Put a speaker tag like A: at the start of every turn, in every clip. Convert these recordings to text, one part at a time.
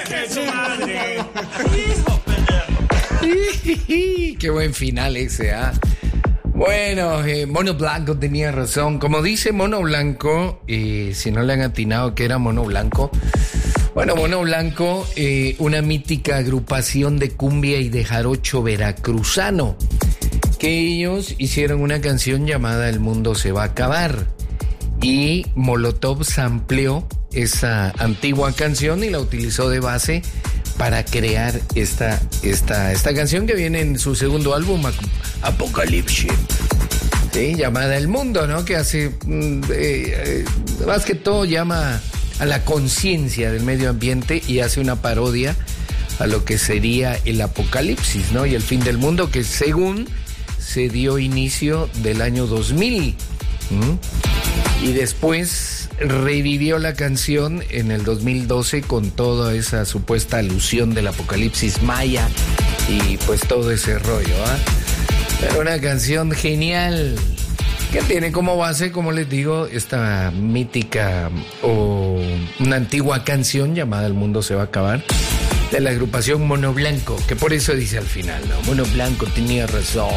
A: ¡Que su madre!
B: Qué buen final ese, ¿ah? Bueno, Mono Blanco tenía razón. Como dice Mono Blanco, si no le han atinado que era Mono Blanco. Bueno, Mono Blanco, una mítica agrupación de cumbia y de jarocho veracruzano, que ellos hicieron una canción llamada El Mundo Se Va a Acabar. Y Molotov sampleó esa antigua canción y la utilizó de base para crear esta canción que viene en su segundo álbum, Apocalypse, ¿sí? Llamada El Mundo, ¿no? Que hace, más que todo llama a la conciencia del medio ambiente y hace una parodia a lo que sería el apocalipsis, ¿no? Y el fin del mundo, que según se dio inicio del año 2000. Y después revivió la canción en el 2012 con toda esa supuesta alusión del apocalipsis maya y pues todo ese rollo, ¿ah? Pero una canción genial que tiene como base, como les digo, esta mítica o una antigua canción llamada El Mundo Se Va a Acabar, de la agrupación Mono Blanco, que por eso dice al final, ¿no? Mono Blanco tenía razón.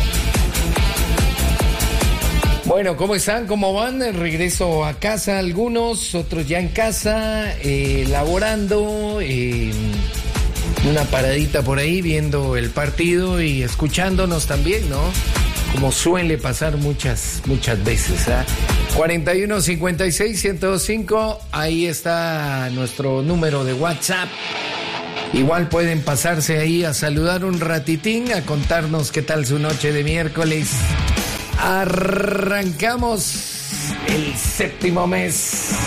B: Bueno, ¿cómo están? ¿Cómo van? Regreso a casa algunos, otros ya en casa, laborando, una paradita por ahí viendo el partido y escuchándonos también, ¿no? Como suele pasar muchas veces, ¿ah? 4156-1025, ahí está nuestro número de WhatsApp. Igual pueden pasarse ahí a saludar un ratitín, a contarnos qué tal su noche de miércoles. Arrancamos el séptimo mes.